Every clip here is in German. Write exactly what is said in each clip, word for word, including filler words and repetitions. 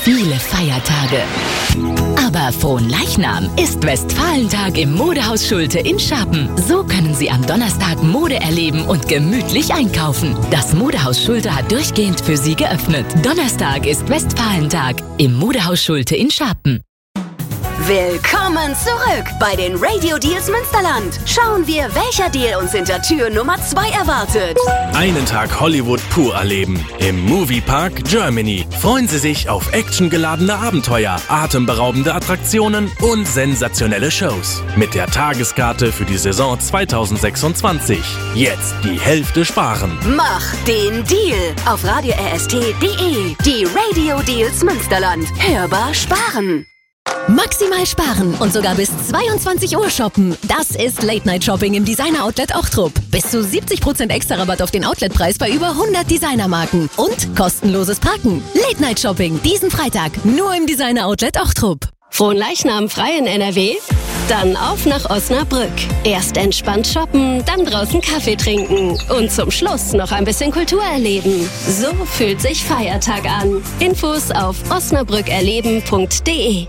viele Feiertage. Aber Fronleichnam ist Westfalentag im Modehaus Schulte in Schapen. So können Sie am Donnerstag Mode erleben und gemütlich einkaufen. Das Modehaus Schulte hat durchgehend für Sie geöffnet. Donnerstag ist Westfalentag im Modehaus Schulte in Schapen. Willkommen zurück bei den Radio Deals Münsterland. Schauen wir, welcher Deal uns hinter Tür Nummer zwei erwartet. Einen Tag Hollywood pur erleben. Im Moviepark Germany. Freuen Sie sich auf actiongeladene Abenteuer, atemberaubende Attraktionen und sensationelle Shows. Mit der Tageskarte für die Saison zwanzig sechsundzwanzig. Jetzt die Hälfte sparen. Mach den Deal auf radio r s t punkt d e. Die Radio Deals Münsterland. Hörbar sparen. Maximal sparen und sogar bis zweiundzwanzig Uhr shoppen. Das ist Late-Night-Shopping im Designer-Outlet Ochtrup. Bis zu siebzig Prozent extra Rabatt auf den Outletpreis bei über hundert Designermarken. Und kostenloses Parken. Late-Night-Shopping diesen Freitag nur im Designer-Outlet Ochtrup. Fronleichnam frei in N R W? Dann auf nach Osnabrück. Erst entspannt shoppen, dann draußen Kaffee trinken. Und zum Schluss noch ein bisschen Kultur erleben. So fühlt sich Feiertag an. Infos auf osnabrück erleben punkt d e.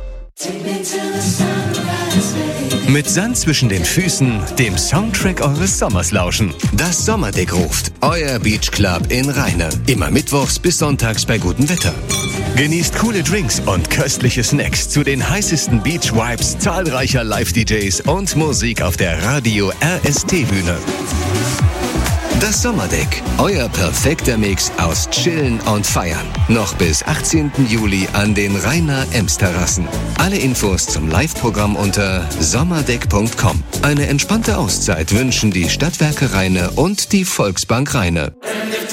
Mit Sand zwischen den Füßen, dem Soundtrack eures Sommers lauschen. Das Sommerdeck ruft. Euer Beach Club in Rheine. Immer mittwochs bis sonntags bei gutem Wetter. Genießt coole Drinks und köstliche Snacks zu den heißesten Beach-Vibes zahlreicher Live-D Js und Musik auf der Radio R S T-Bühne. Das Sommerdeck. Euer perfekter Mix aus Chillen und Feiern. Noch bis achtzehnten Juli an den Rheiner Ems-Terrassen. Alle Infos zum Live-Programm unter sommerdeck punkt com. Eine entspannte Auszeit wünschen die Stadtwerke Rheine und die Volksbank Rheine.